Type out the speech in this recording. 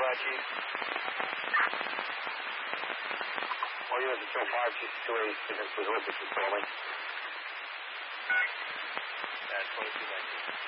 Chief. All units at Joe 5, Chief 2A, Signature Elizabeth is calling. 2219.